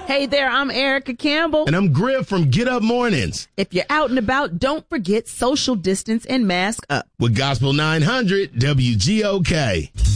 Hey there, I'm Erica Campbell. And I'm Griff from Get Up Mornings. If you're out and about, don't forget social distance and mask up. With Gospel 900 WGOK.